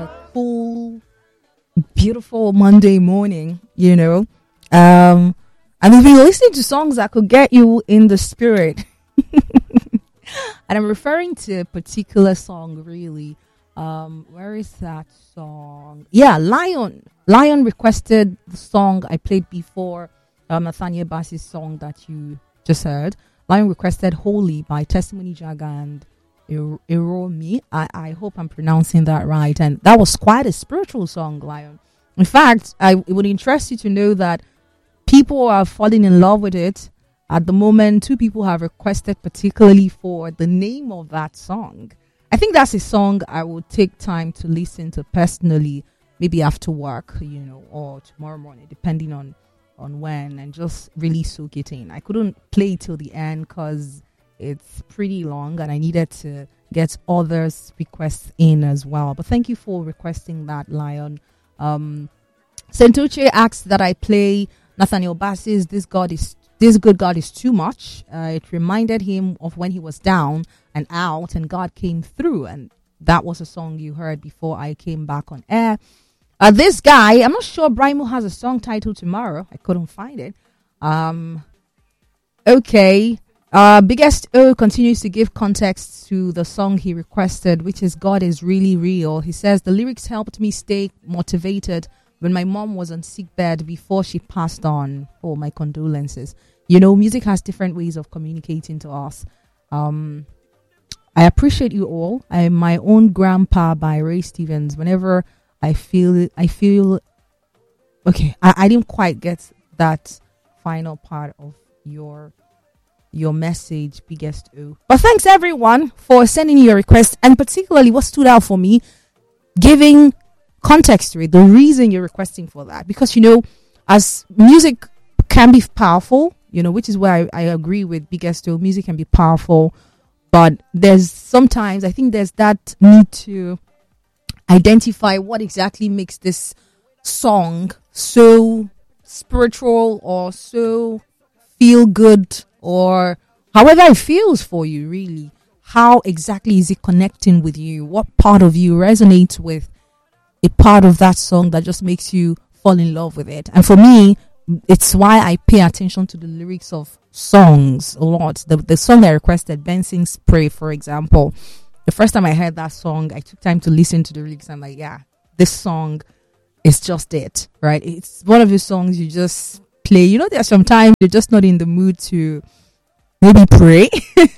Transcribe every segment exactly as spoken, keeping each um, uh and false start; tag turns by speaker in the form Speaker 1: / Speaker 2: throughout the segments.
Speaker 1: a cool, beautiful Monday morning, you know. Um, and we've been listening to songs that could get you in the spirit. And I'm referring to a particular song, really. Um, where is that song? Yeah, Lion. Lion requested the song I played before, um, Nathaniel Bassey's song that you just heard. Lion requested Holy by Testimony Jaga and Iromi. I, I hope I'm pronouncing that right. And that was quite a spiritual song, Lion. In fact, I, it would interest you to know that people are falling in love with it. At the moment, two people have requested particularly for the name of that song. I think that's a song I would take time to listen to personally, maybe after work, you know, or tomorrow morning, depending on, on when, and just really soak it in. I couldn't play till the end because it's pretty long and I needed to get others' requests in as well. But thank you for requesting that, Lion. Um, Sentuche asked that I play Nathaniel Bassey's This God is This Good God Is Too Much. Uh, it reminded him of when he was down and out and God came through. And that was a song you heard before I came back on air. Uh, this guy, I'm not sure Brimo has a song titled Tomorrow. I couldn't find it. Um, okay. Uh, Biggest O continues to give context to the song he requested, which is God Is Really Real. He says, the lyrics helped me stay motivated when my mom was on sick bed before she passed on. Oh, my condolences. You know, music has different ways of communicating to us. Um, I appreciate you all. I'm my own grandpa by Ray Stevens. Whenever I feel, I feel, okay, I, I didn't quite get that final part of your your message, Biggest O. But thanks everyone for sending your requests, and particularly what stood out for me, giving context to it, the reason you're requesting for that. Because, you know, as music can be powerful, you know, which is where I, I agree with Biggest O, music can be powerful, but there's sometimes, I think there's that need to identify what exactly makes this song so spiritual or so feel good, or however it feels for you, really. How exactly is it connecting with you? What part of you resonates with a part of that song that just makes you fall in love with it? And for me, it's why I pay attention to the lyrics of songs a lot. The, the song I requested, Benson's Pray, for example, the first time I heard that song, I took time to listen to the lyrics. I'm like, yeah, this song is just it, right? It's one of the songs you just play. You know, there's sometimes you're just not in the mood to maybe pray.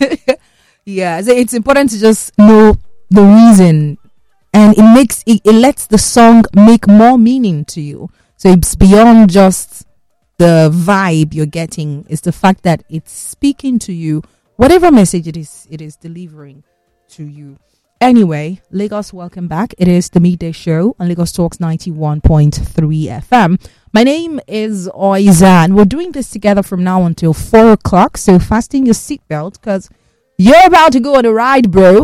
Speaker 1: Yeah, so it's important to just know the reason, and it makes it, it lets the song make more meaning to you. So it's beyond just the vibe you're getting. It's the fact that it's speaking to you, whatever message it is it is delivering to you. Anyway, Lagos, welcome back. It is the Midday Show on Lagos Talks ninety-one point three F M. My name is Oizan. We're doing this together from now until four o'clock. So fasten your seatbelt because you're about to go on a ride, bro.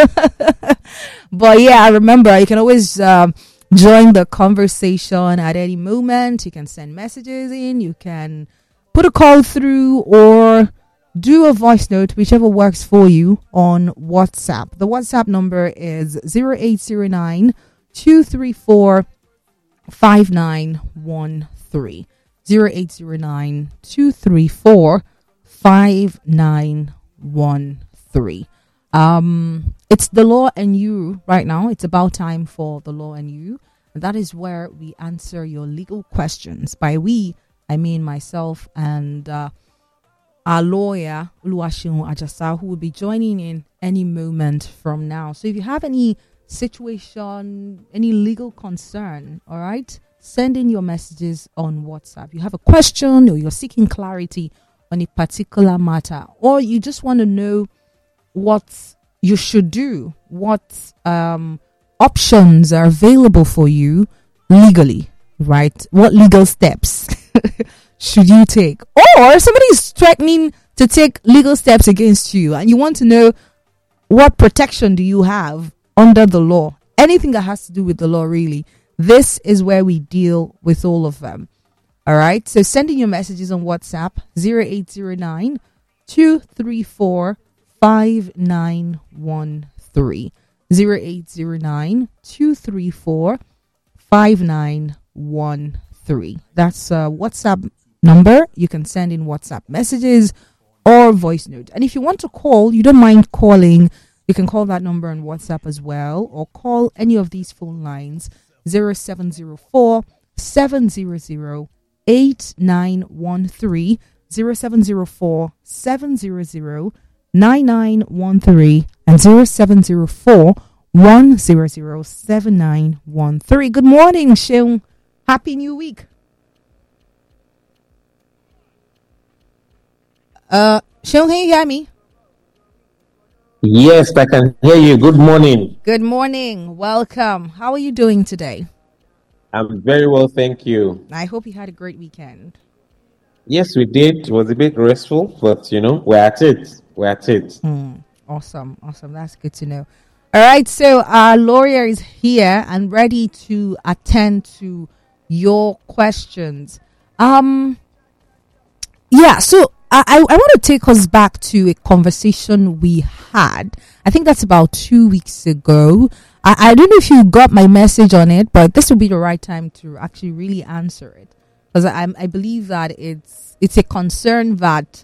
Speaker 1: But yeah, remember, you can always um, join the conversation at any moment. You can send messages in. You can put a call through or do a voice note, whichever works for you, on WhatsApp. The WhatsApp number is zero eight zero nine, two three four, five nine one three. zero eight zero nine, two three four, five nine one three. Um, it's the law and you right now. It's about time for the law and you. And that is where we answer your legal questions. By we, I mean myself and uh, our lawyer, Oluwaseun Ajasa, who will be joining in any moment from now. So if you have any situation, any legal concern, all right, send in your messages on WhatsApp. You have a question or you're seeking clarity on a particular matter, or you just want to know what you should do, what um, options are available for you legally, right? What legal steps should you take? Or somebody is threatening to take legal steps against you and you want to know what protection do you have under the law. Anything that has to do with the law, really. This is where we deal with all of them. All right. So sending your messages on WhatsApp, zero eight zero nine, two three four, five nine one three. zero eight zero nine two three four five nine one three. That's a WhatsApp number. You can send in WhatsApp messages or voice note. And if you want to call, you don't mind calling, you can call that number on WhatsApp as well, or call any of these phone lines: zero seven zero four seven zero zero eight nine one three, zero seven zero four seven zero zero nine nine one three, and zero seven zero four one zero zero seven nine one three. Good morning, Sheung. Happy New Week. Uh, Sheung, can you hear me?
Speaker 2: Yes, I can hear you. Good morning.
Speaker 1: Good morning. Welcome. How are you doing today?
Speaker 2: I'm very well, thank you.
Speaker 1: I hope you had a great weekend.
Speaker 2: Yes, we did. It was a bit restful, but you know, we're at it. We're at it.
Speaker 1: Mm, awesome. Awesome. That's good to know. All right. So our lawyer is here and ready to attend to your questions. Um, yeah. So I, I, I want to take us back to a conversation we had. I think that's about two weeks ago. I, I don't know if you got my message on it, but this will be the right time to actually really answer it, because I, I believe that it's it's a concern that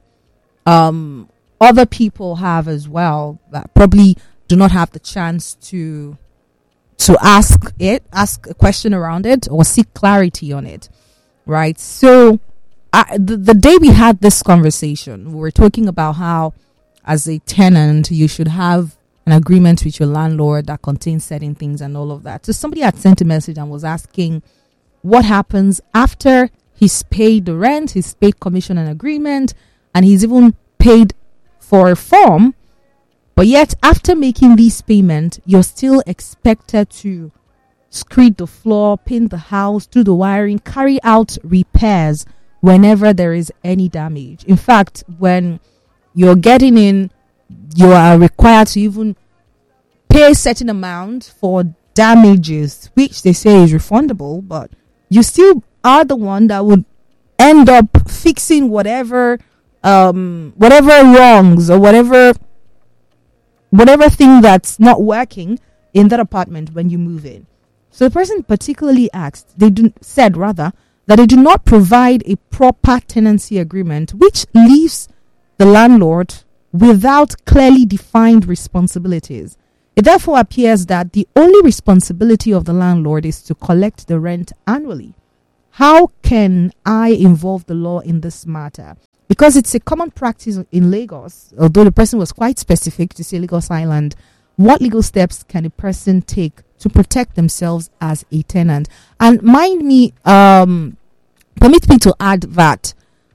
Speaker 1: um, other people have as well, that probably do not have the chance to to ask it, ask a question around it, or seek clarity on it, right? So I, the, the day we had this conversation, we were talking about how, as a tenant, you should have an agreement with your landlord that contains certain things and all of that. So somebody had sent a message and was asking what happens after he's paid the rent, he's paid commission and agreement, and he's even paid for a form. But yet, after making these payments, you're still expected to screed the floor, paint the house, do the wiring, carry out repairs whenever there is any damage. In fact, when you're getting in, you are required to even pay a certain amount for damages, which they say is refundable, but you still are the one that would end up fixing whatever um whatever wrongs or whatever whatever thing that's not working in that apartment when you move in. So the person particularly asked, they do, said rather, that they do not provide a proper tenancy agreement, which leaves the landlord without clearly defined responsibilities. It therefore appears that the only responsibility of the landlord is to collect the rent annually. How can I involve the law in this matter? Because it's a common practice in Lagos, although the person was quite specific to say Lagos Island, what legal steps can a person take to protect themselves as a tenant? And mind me, um, permit me to add that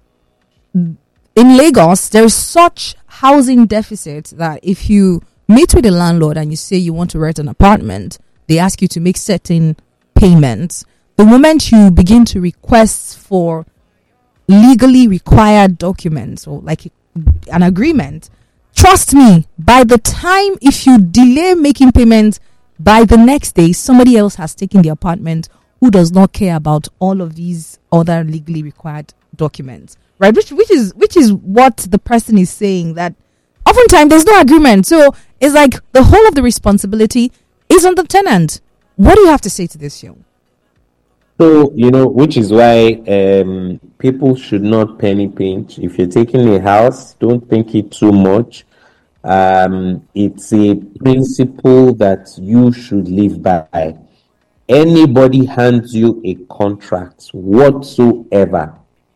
Speaker 1: in Lagos, there is such housing deficit that if you meet with a landlord and you say you want to rent an apartment, they ask you to make certain payments. The moment you begin to request for legally required documents or like an agreement, trust me, by the time, if you delay making payments, by the next day, somebody else has taken the apartment who does not care about all of these other legally required documents, right? Which, which is, which is what the person is saying, that oftentimes there's no agreement. So it's like the whole of the responsibility is on the tenant. What do you have to say to this, young?
Speaker 2: So, you know, which is why um, people should not penny pinch. If you're taking a house, don't think it too much. Um, it's a principle that you should live by. Anybody hands you a contract whatsoever,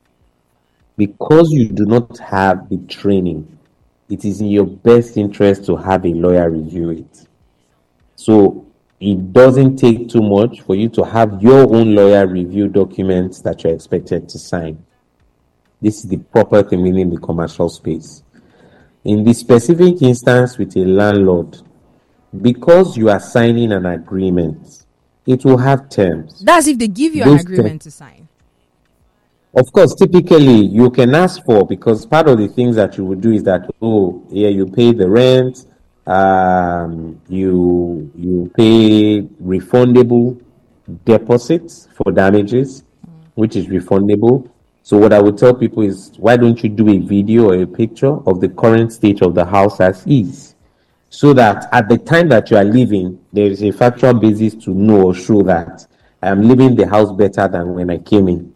Speaker 2: because you do not have the training, it is in your best interest to have a lawyer review it. So it doesn't take too much for you to have your own lawyer review documents that you're expected to sign. This is the proper thing within the commercial space. In the specific instance with a landlord, because you are signing an agreement, it will have terms.
Speaker 1: That's if they give you
Speaker 2: Those
Speaker 1: an agreement
Speaker 2: terms,
Speaker 1: to sign.
Speaker 2: of course, typically you can ask for, because part of the things that you would do is that, oh, yeah, you pay the rent, um, you you pay refundable deposits for damages, mm. which is refundable. So what I would tell people is, why don't you do a video or a picture of the current state of the house as is? so that at the time that you are leaving, there is a factual basis to know or show that I am leaving the house better than when I came in.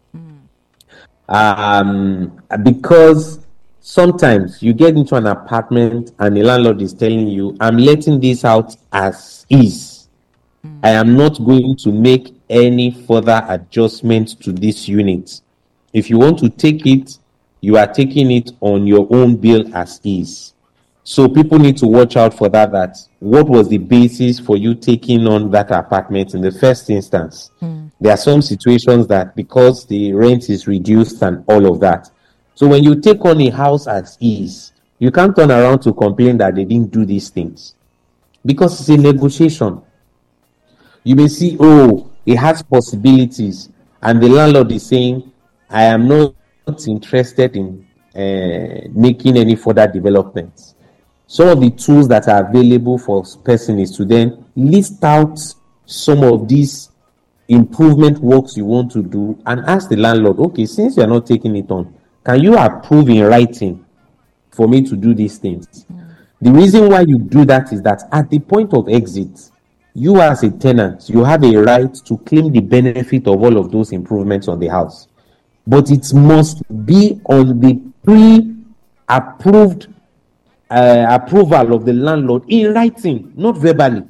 Speaker 2: Um, because sometimes you get into an apartment and the landlord is telling you, I'm letting this out as is. Mm. I am not going to make any further adjustments to this unit. If you want to take it, you are taking it on your own bill as is. So people need to watch out for that, that what was the basis for you taking on that apartment in the first instance? Mm. There are some situations that because the rent is reduced and all of that. So when you take on a house as is, you can't turn around to complain that they didn't do these things. Because it's a negotiation. You may see, oh, it has possibilities. And the landlord is saying, I am not interested in uh, making any further developments. Some of the tools that are available for a person is to then list out some of these improvement works you want to do and ask the landlord, okay, since you're not taking it on, can you approve in writing for me to do these things? Mm. The reason why you do that is that at the point of exit, you as a tenant, you have a right to claim the benefit of all of those improvements on the house. But it must be on the pre-approved uh, approval of the landlord in writing, not verbally.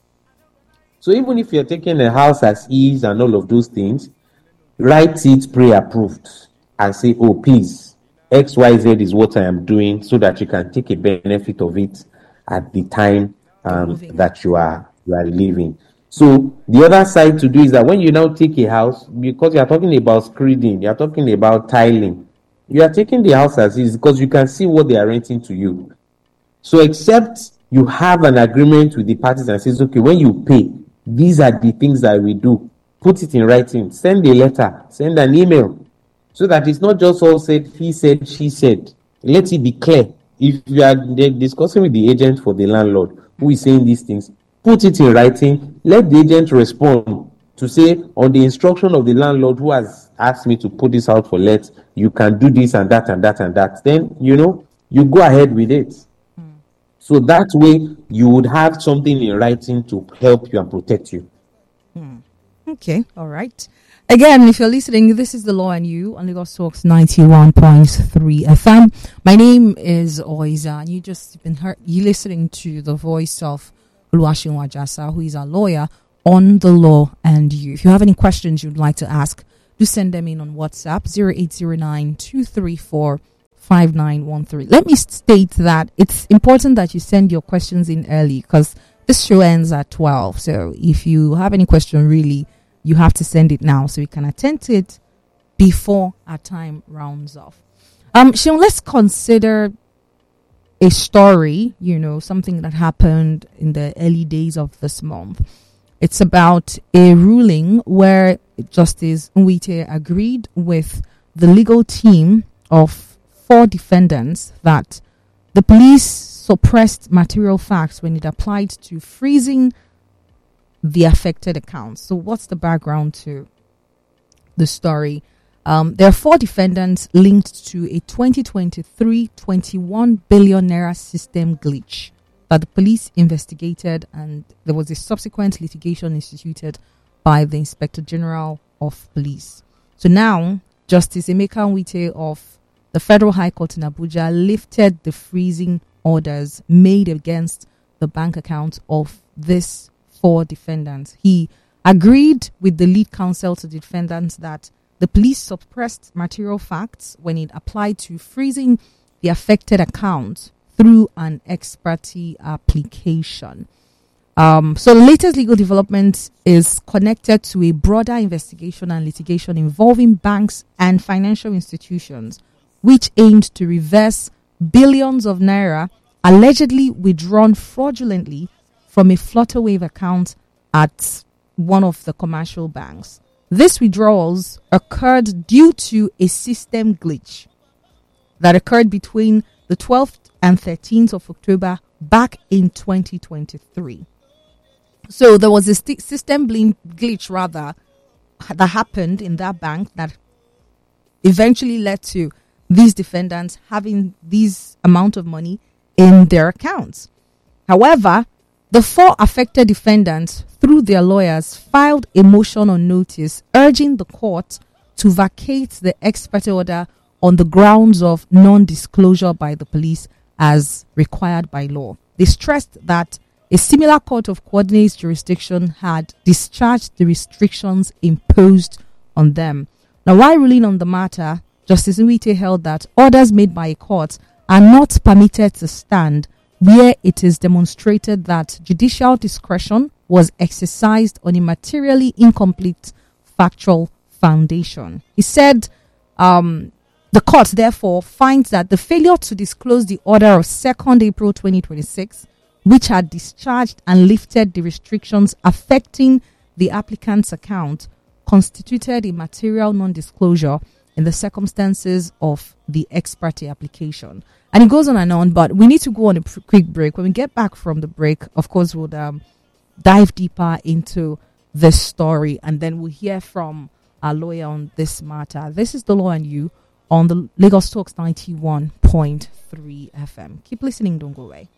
Speaker 2: So even if you're taking a house as is and all of those things, write it pre-approved and say, oh, please, X Y Z is what I am doing, so that you can take a benefit of it at the time um, that you are you are leaving. So the other side to do is that when you now take a house, because you are talking about screeding, you are talking about tiling, you are taking the house as is because you can see what they are renting to you. So except you have an agreement with the parties and says, okay, when you pay, these are the things that we do. Put it in writing. Send a letter. Send an email. So that it's not just all said, he said, she said. Let it be clear. If you are discussing with the agent for the landlord who is saying these things, put it in writing. Let the agent respond to say, on the instruction of the landlord who has asked me to put this out for let, you can do this and that and that and that. Then, you know, you go ahead with it. So that way, you would have something in writing to help you and protect you.
Speaker 1: Hmm. Okay, all right. Again, if you're listening, this is The Law and You on Lagos Talks ninety-one point three F M. My name is Oiza, and you just been heard, you listening to the voice of Oluwaseun Ajasa, who is our lawyer on The Law and You. If you have any questions you'd like to ask, do send them in on WhatsApp zero eight zero nine two three four five nine one three. Let me state that it's important that you send your questions in early because this show ends at twelve. So if you have any question, really, you have to send it now so we can attend to it before our time rounds off. Um, Seun, let's consider a story, you know, something that happened in the early days of this month. It's about a ruling where Justice Nwite agreed with the legal team of four defendants that the police suppressed material facts when it applied to freezing the affected accounts. So what's the background to the story? Um, there are four defendants linked to a twenty twenty-three twenty-one billion naira system glitch that the police investigated, and there was a subsequent litigation instituted by the Inspector General of Police. So now, Justice Emeka Nwite of the Federal High Court in Abuja lifted the freezing orders made against the bank accounts of these four defendants. He agreed with the lead counsel to the defendants that the police suppressed material facts when it applied to freezing the affected accounts through an expertise application. Um, so the latest legal development is connected to a broader investigation and litigation involving banks and financial institutions, which aimed to reverse billions of naira allegedly withdrawn fraudulently from a Flutterwave account at one of the commercial banks. These withdrawals occurred due to a system glitch that occurred between the twelfth and thirteenth of October back in twenty twenty-three. So there was a st- system bl- glitch rather that happened in that bank that eventually led to these defendants having these amount of money in their accounts. However, the four affected defendants, through their lawyers, filed a motion on notice urging the court to vacate the ex parte order on the grounds of non-disclosure by the police as required by law. They stressed that a similar court of coordinate jurisdiction had discharged the restrictions imposed on them. Now, while ruling on the matter, Justice Nwite held that orders made by a court are not permitted to stand where it is demonstrated that judicial discretion was exercised on a materially incomplete factual foundation. He said um, the court therefore finds that the failure to disclose the order of second April twenty twenty-six, which had discharged and lifted the restrictions affecting the applicant's account, constituted a material non-disclosure in the circumstances of the ex parte application. And it goes on and on, but we need to go on a pr- quick break. When we get back from the break, of course, we'll um, dive deeper into this story, and then we'll hear from our lawyer on this matter. This is The Law and You on the Lagos Talks ninety-one point three F M. Keep listening, don't go away.